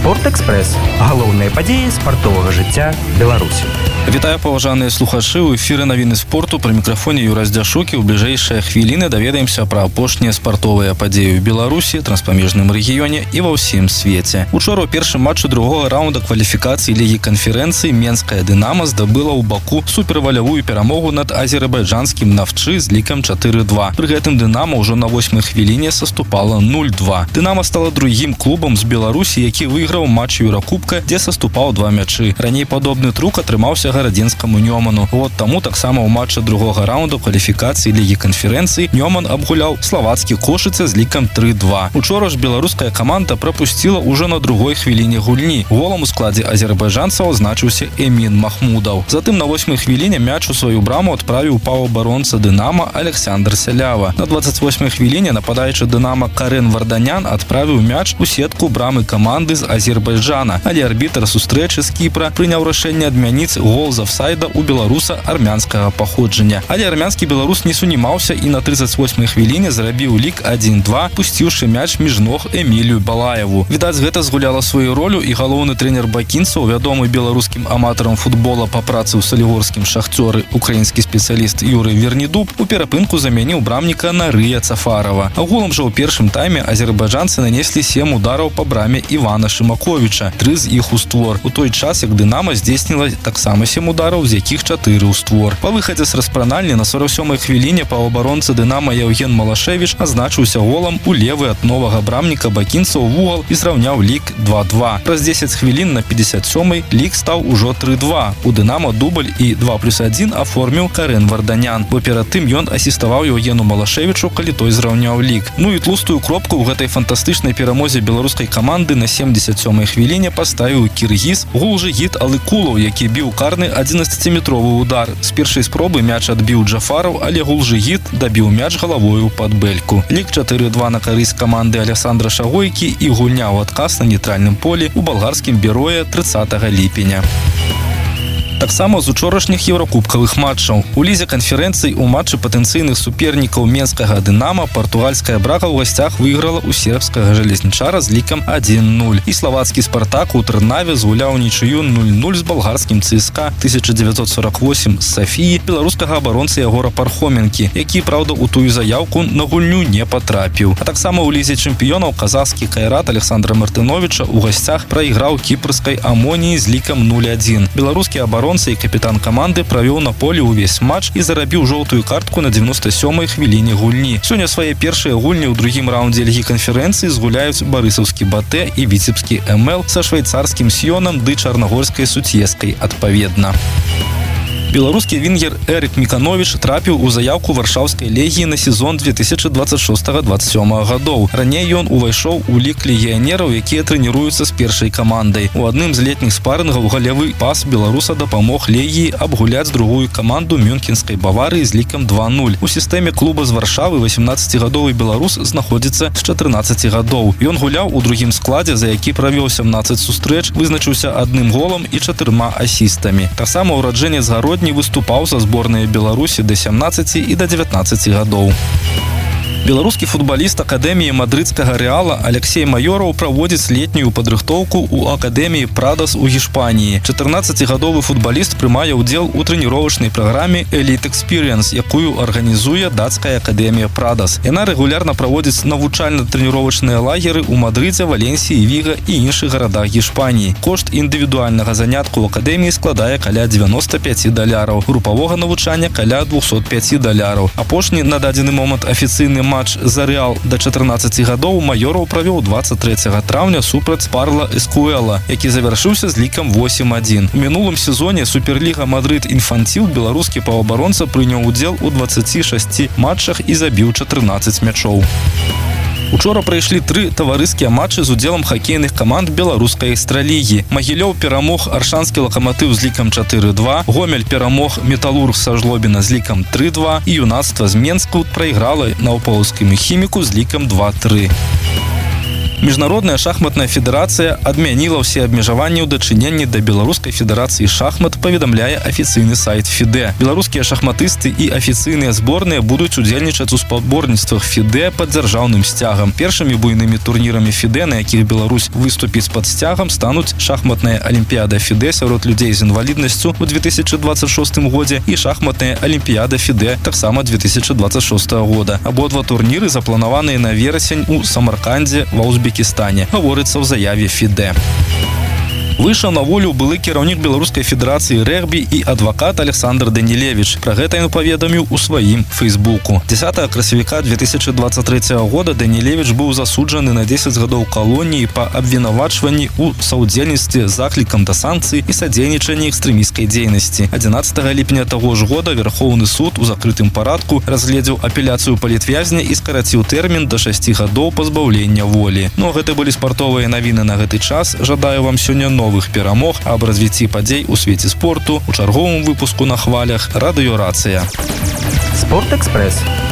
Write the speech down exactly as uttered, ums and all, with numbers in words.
Спортэкспрэс. Галоўныя падзеі спартовага жыцця Беларусі. Вітаю, паважаныя слухачы, у эфіры навіны спорту, пры мікрафоне Юрай Здзяшукі. У бліжэйшыя хвіліны даведаемся пра апошнія спартовыя падзеі ў Беларусі, транспамежным рэгіёне і ва ўсім свеце. Учора ў першым матчы другога раунда кваліфікацыі Лігі канферэнцыі Менская Дынама здабыла ў Баку супервалявую перамогу над азербайджанскім Навчы з лікам чатыры два. Пры гэтым Дынама ўжо на восьмай хвіліне саступала нуль два. Дынама стала другім клубам з Беларусі, які выйграў матч Еўракубка, дзе саступаў два мячы. Раней падобны трук атрымаўся гарадзенскаму Нёману. Вот таму таксама ў матчы другога раунда кваліфікацыі Лігі канферэнцыі Нёман абгуляў славацкі Кошыце з лікам тры два. Учора ж беларуская каманда прапусціла ўжо на другой хвіліне гульні. Голам у складзе азербайджанцаў значыўся Эмін Махмудаў. Затым на восьмай хвіліне мяч у сваю браму адправіў паўабаронца Дынама Александр Сялява. На дваццаць восьмай хвіліне нападаючы Дынама Карен Варданян адправіў мяч у сетку брамы каманды з Азербайджана, але арбітр сустрэчы з Кіпра прыняў рашэнне адмяніць гол з афсайда у беларуса армянскага паходжання. Але армянскі беларус не сунімаўся і на трыццаць восьмай хвіліне зрабіў лік адзін два, пусціўшы мяч між ног Эмілію Балаеву. Відаць, гэта згуляла сваю ролю і галоўны трэнер бакінцаў, вядомы беларускім аматарам футбола па працы ў салігорскім Шахцёры, украінскі спецыяліст Юрый Вернідуб у перапынку заменіў брамніка Нарыя Цафарова. Агулам жа ў першым тайме азербайджанцы нанеслі сем удараў па браме Івана Шымаковіча, тры з іх у створ. У той час, як Дынама здзейсніла таксама сем удараў, з якіх чатыры ў створ. Па выхадзе з распранальні на сорок сёмай хвіліне паўабаронца Дынама Яўген Малашевіч азначыўся голам у левы ад новага брамніка бакінцаў вугал і зраўняў лік два два. Праз дзесяць хвілін на пятьдесят сёмай лік стаў ужо тры два. У Дынама дубль і два плюс адзін аформіў Карен Варданян, бо перад тым ён асіставаў Яўгену Малашевічу, калі той зраўняў лік. Ну і тлустую кропку ў гэтай фантастычнай перамозе беларускай каманды на семьдесят сёмай хвіліне паставіў кіргіз Гулжыгіт Алыкулаў, які біў карны адзінаццаціметровы удар. З першай спробы мяч адбіў Джафараў, але Гулжыгіт дабіў мяч галавою пад бэльку. Лік чатыры два на карысць каманды Александра Шагойкі і гульня ў адказ на нейтральным полі ў балгарскім Берое трыццатага ліпеня. Таксама з учорашніх еўракубкавых матчаў. У лізе канферэнцый у матчы патэнцыйных супернікаў менскага Дынама партугальская Брага ў гасцях выйграла ў сербскага Жалезнічара з лікам адзін нуль. І славацкі Спартак у Трнаве згуляў нічыю нуль нуль з балгарскім ЦСКА тысяча дзевяцьсот сорок восем з Сафіі беларускага абаронцы Ягора Пархоменкі, які, праўда, у тую заяўку на гульню не патрапіў. А таксама ў лізе чэмпіёнаў казахскі Кайрат Александра Мартыновіча ў гасцях прайграў кіпрскай Амоніі з лікам нуль адзін. Беларускі абаронцы і капітан каманды правёў на полі ўвесь матч і зарабіў жоўтую картку на девяносто сёмай хвіліне гульні. Сёння свае першыя гульні ў другім раўндзе Лігі канферэнцыі згуляюць барысаўскі Батэ і віцебскі МЛ са швейцарскім Сьёнам ды чарнагорскай Суцескай адпаведна. Беларускі вінгер Эрік Мікановіч трапіў у заяўку варшаўскай легіі на сезон две тысячи двадцать шостого двадцать сёмого гадоў. Раней ён увайшоў у лік легіянераў, якія трэніруюцца з першай камандай. У адным з летніх спарынгаў галявы пас беларуса дапамог легіі абгуляць другую каманду мюнхенскай Баварыі з лікам два нуль. У сістэме клуба з Варшавы восемнаццацігадовы беларус знаходзіцца з чатырнаццаці гадоў. Ён гуляў у другім складзе, за які правёў сямнаццаць сустрэч, вызначыўся адным голам і чатырма асістамі. Таксама ўраджэнец Гародні не выступаў за зборныя Беларусі да сямнаццаці і да дзевятнаццаці гадоў. Беларускі футбаліст акадэміі мадрыдскага Рэала Алексей Майораў праводзіць летнюю падрыхтоўку ў акадэміі Прадас у Гішпаніі. чатырнаццацігадовы футбаліст прымае ўдзел у трэніровачнай праграме Elite Experience, якую арганізуе дацкая акадэмія Прадас. Яна рэгулярна праводзіць навучальна-трэніровачныя лагеры ў Мадрыдзе, Валенсіі, Віга і іншых гарадах Гішпаніі. Кошт індывідуальнага занятку ў акадэміі складае каля девяносто пять даляраў, групавога навучання каля двухсот пяти даляраў. Апошні на дадзены момант афіцыйны матч за Рэал да чатырнаццаці гадоў Майораў правёў дваццаць трэцяга траўня супраць Парла Эскуэла, які завяршыўся з лікам восемь адзін. У мінулым сезоне Суперліга Мадрыд Інфанціл беларускі паўабаронца прыняў удзел у дваццаці шасці матчах і забіў чатырнаццаць мячоў. Учора прайшлі тры таварыскія матчы з удзелам хакейных каманд беларускай экстралігі. Магілёў перамог аршанскі Лакаматыў з лікам чатыры два, Гомель перамог Металург са Жлобіна з лікам тры два і Юнацтва з Менску прайграла наўполацкаму Хіміку з лікам два тры. Міжнародная шахматная федэрацыя адмяніла ўсе абмежаванні ў дачыненні да беларускай федэрацыі шахмат, паведамляе афіцыйны сайт ФІДЭ. Беларускія шахматысты і афіцыйныя зборныя будуць удзельнічаць у спаборніцтвах ФІДЭ пад дзяржаўным сцягам. Першымі буйнымі турнірамі ФІДЭ, на якіх Беларусь выступіць пад сцягам, стануць шахматная алімпіяда ФІДЭ сярод людзей з інваліднасцю ў две тысячы дваццаць шостым годзе і шахматная алімпіяда ФІДЭ таксама две тысячы дваццаць шостага года. Абодва турніры запланаваныя на верасень у Самаркандзе ва Узбекістане, гаворыцца ў заяве ФІДЭ. Выйшаў на волю былы кіраўнік Беларускай федэрацыі рэгбі і адвакат Александр Данілевіч. Пра гэта ён паведаміў у сваім фейсбуку. дзесятага красавіка две тысячы дваццаць трэцяга года Данілевіч быў засуджаны на дзесяць гадоў калоніі па абвінавачванні ў саўдзельніцтве з заклікам да санкцый і садзейнічанні экстрэмісцкай дзейнасці. адзінаццатага ліпеня таго ж года Верхоўны суд у закрытым парадку разгледзеў апеляцыю палітвязня і скараціў тэрмін да шасці гадоў пазбаўлення волі. Ну, гэта былі спартовыя навіны на гэты час. Жадаю вам сёння новых новых перамог, аб развіцці падзей у свеце спорту у чарговым выпуску на хвалях радыёрацыя. Спортэкспрэс.